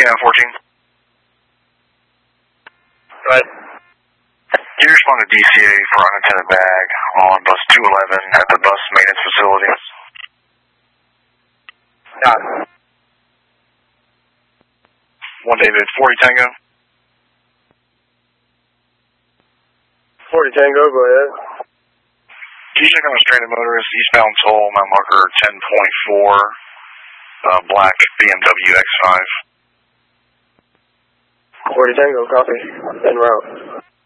K914. Go ahead. You respond to DCA for unattended bag on bus 211 at the bus maintenance facility. Got it. 1 David, 40 Tango. 40 Tango, go ahead. Can you check on a stranded motorist, eastbound toll, mile marker 10.4, black BMW X5. 40 Tango, copy. En route.